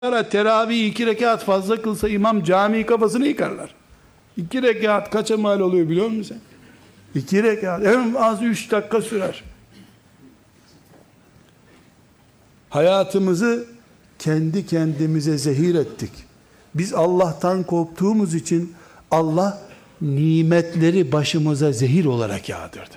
Teravih 2 rekat fazla kılsa imam cami kafasını yıkarlar. 2 rekat kaça mal oluyor biliyor musun sen? 2 rekat en az 3 dakika sürer. Hayatımızı kendi kendimize zehir ettik. Biz Allah'tan korktuğumuz için Allah nimetleri başımıza zehir olarak yağdırdı.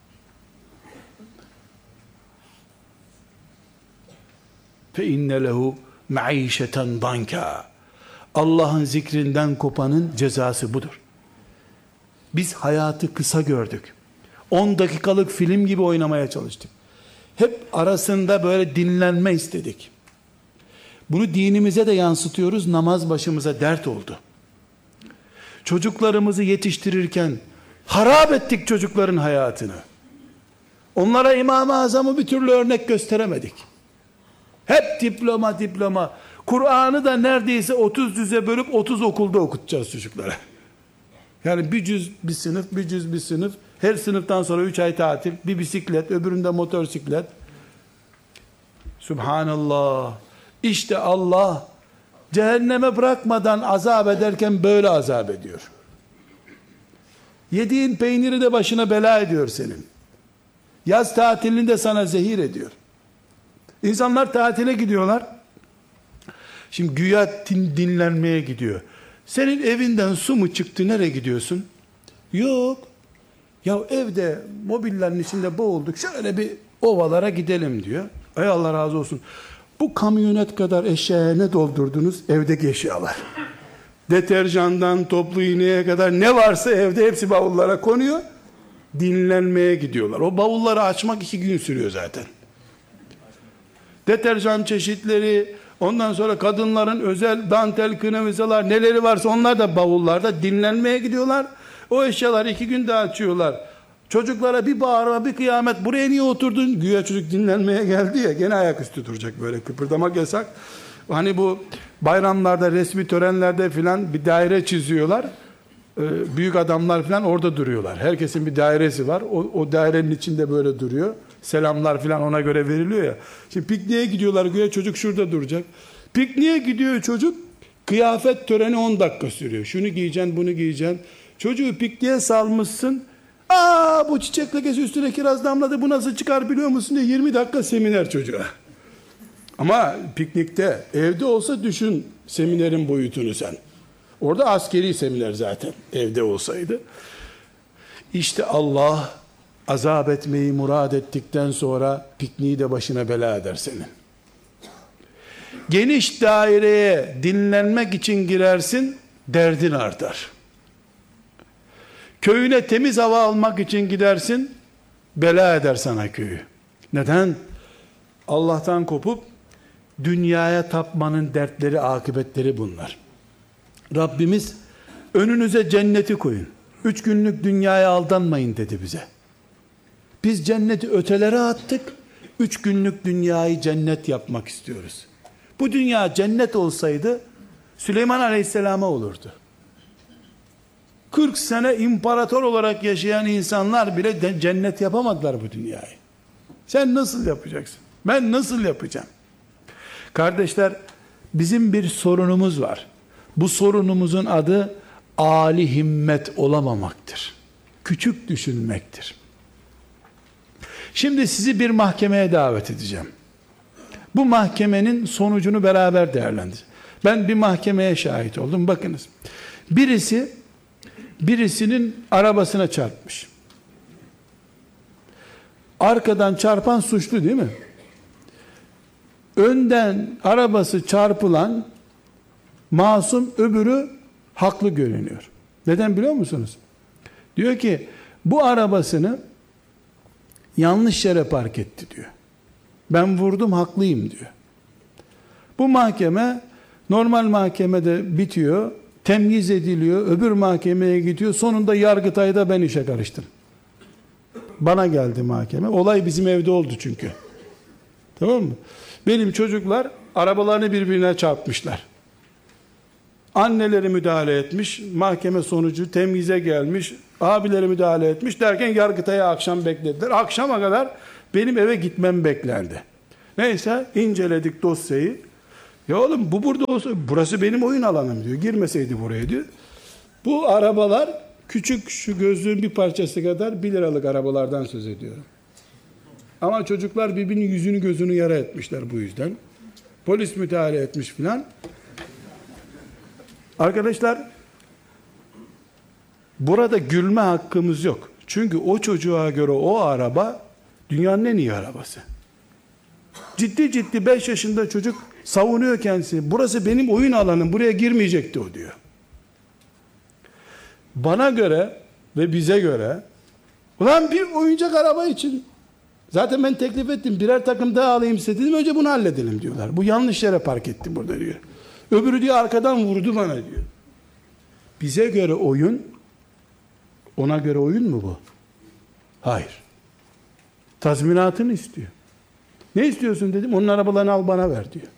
Fe inne lehu maişeten danka. Allah'ın zikrinden kopanın cezası budur. Biz hayatı kısa gördük. 10 dakikalık film gibi oynamaya çalıştık. Hep arasında böyle dinlenme istedik. Bunu dinimize de yansıtıyoruz. Namaz başımıza dert oldu. Çocuklarımızı yetiştirirken harap ettik çocukların hayatını. Onlara İmam-ı Azam'ı bir türlü örnek gösteremedik. Hep diploma. Kur'an'ı da neredeyse 30 cüze bölüp 30 okulda okutacağız çocuklara. Yani bir cüz bir sınıf, bir cüz bir sınıf. Her sınıftan sonra 3 ay tatil, bir bisiklet, öbüründe motosiklet. Subhanallah. İşte Allah cehenneme bırakmadan azap ederken böyle azap ediyor. Yediğin peyniri de başına bela ediyor senin. Yaz tatilini de sana zehir ediyor. İnsanlar tatile gidiyorlar. Şimdi güya dinlenmeye gidiyor. Senin evinden su mu çıktı, nereye gidiyorsun? Yok. Ya evde mobillerin içinde boğulduk, şöyle bir ovalara gidelim diyor. Ey Allah razı olsun. Bu kamyonet kadar eşyaya ne doldurdunuz? Evdeki eşyalar. Deterjandan toplu iğneye kadar ne varsa evde hepsi bavullara konuyor. Dinlenmeye gidiyorlar. O bavulları açmak 2 gün sürüyor zaten. Deterjan çeşitleri, ondan sonra kadınların özel dantel kınavızalar, neleri varsa onlar da bavullarda dinlenmeye gidiyorlar. O eşyalar 2 günde açıyorlar. Çocuklara bir bağırma, bir kıyamet, buraya niye oturdun? Güya çocuk dinlenmeye geldi ya, gene ayaküstü duracak, böyle kıpırdamak yasak. Hani bu bayramlarda, resmi törenlerde filan bir daire çiziyorlar. Büyük adamlar filan orada duruyorlar. Herkesin bir dairesi var. O dairenin içinde böyle duruyor. Selamlar filan ona göre veriliyor ya. Şimdi pikniğe gidiyorlar, güya çocuk şurada duracak. Pikniğe gidiyor çocuk. Kıyafet töreni 10 dakika sürüyor. Şunu giyeceksin, bunu giyeceksin. Çocuğu pikniğe salmışsın. Bu çiçek lekesi üstüne kiraz damladı, bu nasıl çıkar biliyor musun diye 20 dakika seminer çocuğa. Ama piknikte, evde olsa düşün seminerin boyutunu sen. Orada askeri seminer zaten, evde olsaydı. İşte Allah azap etmeyi murad ettikten sonra pikniği de başına bela eder senin. Geniş daireye dinlenmek için girersin, derdin artar. Köyüne temiz hava almak için gidersin, bela eder sana köyü. Neden? Allah'tan kopup dünyaya tapmanın dertleri, akıbetleri bunlar. Rabbimiz önünüze cenneti koyun. 3 günlük dünyaya aldanmayın dedi bize. Biz cenneti ötelere attık. 3 günlük dünyayı cennet yapmak istiyoruz. Bu dünya cennet olsaydı Süleyman Aleyhisselam'a olurdu. 40 sene imparator olarak yaşayan insanlar bile cennet yapamadılar bu dünyayı. Sen nasıl yapacaksın? Ben nasıl yapacağım? Kardeşler, bizim bir sorunumuz var. Bu sorunumuzun adı âli himmet olamamaktır. Küçük düşünmektir. Şimdi sizi bir mahkemeye davet edeceğim. Bu mahkemenin sonucunu beraber değerlendireceğiz. Ben bir mahkemeye şahit oldum. Bakınız. Birisinin arabasına çarpmış. Arkadan çarpan suçlu değil mi? Önden arabası çarpılan masum, öbürü haklı görünüyor. Neden biliyor musunuz? Diyor ki bu arabasını yanlış yere park etti diyor. Ben vurdum, haklıyım diyor. Bu mahkeme normal mahkemede bitiyor, temyiz ediliyor, öbür mahkemeye gidiyor. Sonunda Yargıtay'da ben işe karıştım. Bana geldi mahkeme. Olay bizim evde oldu çünkü. Tamam mı? Benim çocuklar arabalarını birbirine çarpmışlar. Anneleri müdahale etmiş, mahkeme sonucu temyize gelmiş, abileri müdahale etmiş derken Yargıtay'a akşam beklediler. Akşama kadar benim eve gitmem beklendi. Neyse inceledik dosyayı. Ya oğlum bu burada olsa, burası benim oyun alanım diyor. Girmeseydi buraya diyor. Bu arabalar küçük, şu gözlüğün bir parçası kadar 1 liralık arabalardan söz ediyorum. Ama çocuklar birbirinin yüzünü gözünü yara etmişler bu yüzden. Polis müdahale etmiş filan. Arkadaşlar, burada gülme hakkımız yok. Çünkü o çocuğa göre o araba dünyanın en iyi arabası. Ciddi ciddi 5 yaşında çocuk savunuyor kendisi. Burası benim oyun alanım, buraya girmeyecekti o diyor. Bana göre ve bize göre, ulan bir oyuncak araba için zaten ben teklif ettim, birer takım daha alayım size dedim, önce bunu halledelim diyorlar. Bu yanlış yere park etti burada diyor. Öbürü diyor arkadan vurdu bana diyor. Bize göre oyun, ona göre oyun mu bu? Hayır. Tazminatını istiyor. Ne istiyorsun dedim, onun arabalarını al bana ver diyor.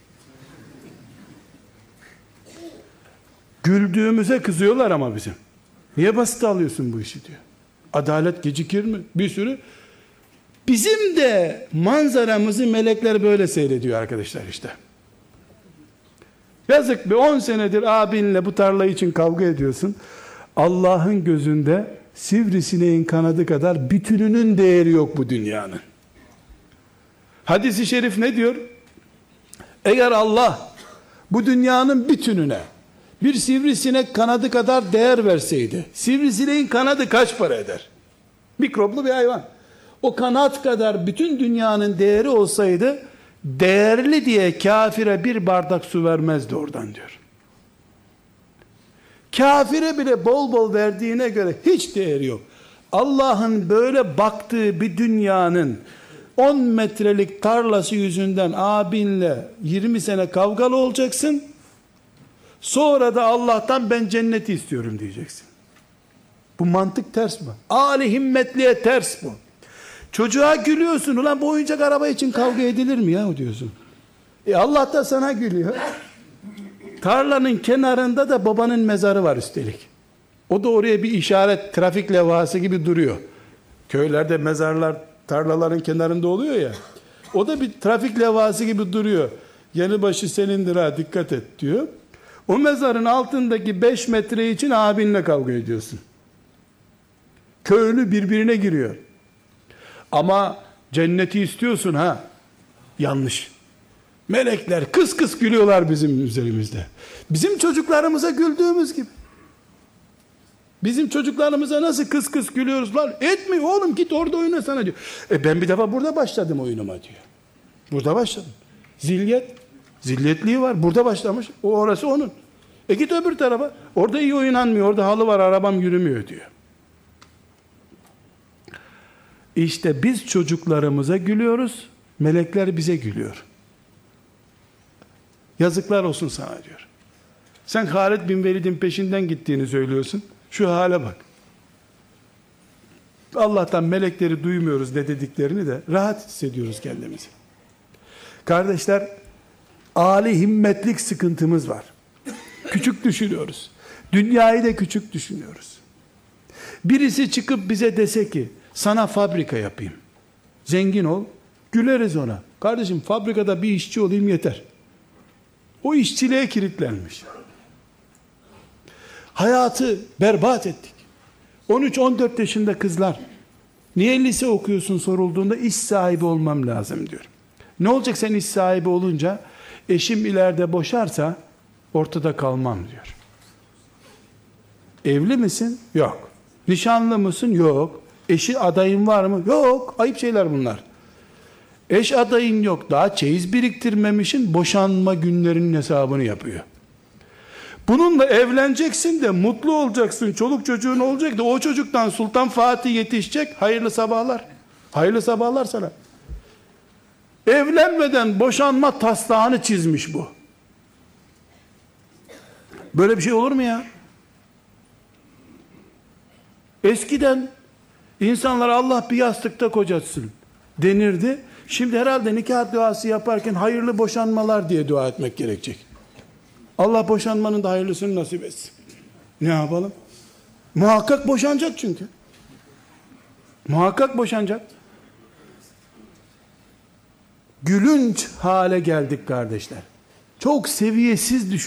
Güldüğümüze kızıyorlar ama bizim. Niye basit alıyorsun bu işi diyor. Adalet gecikir mi? Bir sürü. Bizim de manzaramızı melekler böyle seyrediyor arkadaşlar işte. Yazık be, 10 senedir abinle bu tarla için kavga ediyorsun. Allah'ın gözünde sivrisineğin kanadı kadar bütününün değeri yok bu dünyanın. Hadis-i şerif ne diyor? Eğer Allah bu dünyanın bütününe bir sivrisinek kanadı kadar değer verseydi, sivrisineğin kanadı kaç para eder? Mikroplu bir hayvan. O kanat kadar bütün dünyanın değeri olsaydı, değerli diye kafire bir bardak su vermezdi oradan diyor. Kafire bile bol bol verdiğine göre hiç değeri yok. Allah'ın böyle baktığı bir dünyanın 10 metrelik tarlası yüzünden abinle 20 sene kavgalı olacaksın. Sonra da Allah'tan ben cenneti istiyorum diyeceksin. Bu mantık ters mi? Âli himmetliye ters bu. Çocuğa gülüyorsun. Ulan bu oyuncak araba için kavga edilir mi ya diyorsun. Allah da sana gülüyor. Tarlanın kenarında da babanın mezarı var üstelik. O da oraya bir işaret, trafik levhası gibi duruyor. Köylerde mezarlar tarlaların kenarında oluyor ya. O da bir trafik levhası gibi duruyor. Yanı başı senindir ha, dikkat et diyor. O mezarın altındaki 5 metre için abinle kavga ediyorsun. Köylü birbirine giriyor. Ama cenneti istiyorsun ha. Yanlış. Melekler kıs kıs gülüyorlar bizim üzerimizde. Bizim çocuklarımıza güldüğümüz gibi. Bizim çocuklarımıza nasıl kıs kıs gülüyoruz lan? Etmiyor oğlum, git orada oyna sana diyor. Ben bir defa burada başladım oyunuma diyor. Burada başladım. Zilliyetliği var. Burada başlamış. Orası onun. Git öbür tarafa. Orada iyi oynanmıyor. Orada halı var, arabam yürümüyor diyor. İşte biz çocuklarımıza gülüyoruz. Melekler bize gülüyor. Yazıklar olsun sana diyor. Sen Halid bin Velid'in peşinden gittiğini söylüyorsun. Şu hale bak. Allah'tan melekleri duymuyoruz ne dediklerini de rahat hissediyoruz kendimizi. Kardeşler, âli himmetlik sıkıntımız var. Küçük düşünüyoruz. Dünyayı da küçük düşünüyoruz. Birisi çıkıp bize dese ki sana fabrika yapayım. Zengin ol. Güleriz ona. Kardeşim fabrikada bir işçi olayım yeter. O işçiliğe kilitlenmiş. Hayatı berbat ettik. 13-14 yaşında kızlar niye lise okuyorsun sorulduğunda iş sahibi olmam lazım diyor. Ne olacak sen iş sahibi olunca? Eşim ileride boşarsa ortada kalmam diyor. Evli misin? Yok. Nişanlı mısın? Yok. Eşi adayın var mı? Yok. Ayıp şeyler bunlar. Eş adayın yok. Daha çeyiz biriktirmemişin, boşanma günlerinin hesabını yapıyor. Bununla evleneceksin de mutlu olacaksın. Çoluk çocuğun olacak da o çocuktan Sultan Fatih yetişecek. Hayırlı sabahlar. Hayırlı sabahlar sana. Evlenmeden boşanma taslağını çizmiş bu. Böyle bir şey olur mu ya? Eskiden insanlar Allah bir yastıkta kocatsın denirdi. Şimdi herhalde nikah duası yaparken hayırlı boşanmalar diye dua etmek gerekecek. Allah boşanmanın da hayırlısını nasip etsin. Ne yapalım? Muhakkak boşanacak çünkü. Muhakkak boşanacak. Gülünç hale geldik kardeşler. Çok seviyesiz